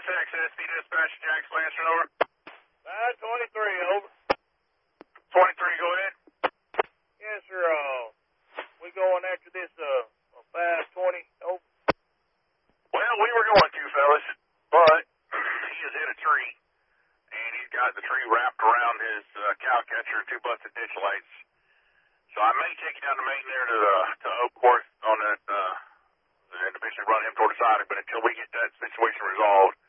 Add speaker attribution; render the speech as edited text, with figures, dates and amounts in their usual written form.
Speaker 1: Access, the dispatch, Jackson Lancer, over.
Speaker 2: 23, over.
Speaker 1: 23, go ahead.
Speaker 2: Yes, sir. We going after this 520, over.
Speaker 1: Well, we were going to, fellas, but he has hit a tree, and he's got the tree wrapped around his cow catcher and 2 busted ditch lights. So I may take you down the main there to Oak Court on that, and eventually run him toward the side, but until we get that situation resolved,